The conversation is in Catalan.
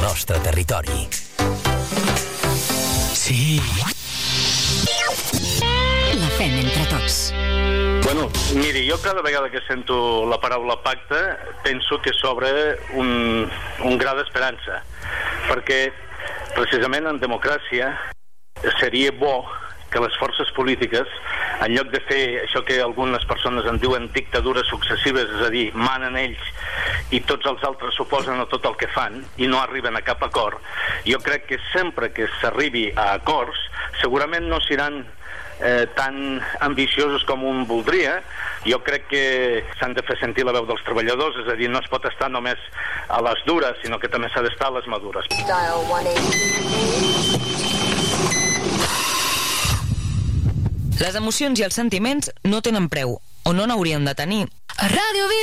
nostre territori. Sí. La fem entre tots. Bueno, miri, jo cada vegada que sento la paraula pacte penso que s'obre un gra d'esperança, perquè precisament en democràcia seria bo que les forces polítiques, en lloc de fer això que algunes persones en diuen dictadures successives, és a dir, manen ells i tots els altres s'oposen a tot el que fan i no arriben a cap acord, jo crec que sempre que s'arribi a acords segurament no seran tan ambiciosos com un voldria. Jo crec que s'han de fer sentir la veu dels treballadors, és a dir, no es pot estar només a les dures, sinó que també s'ha d'estar a les madures. Les emocions i els sentiments no tenen preu, o no n'haurien de tenir. A Ràdio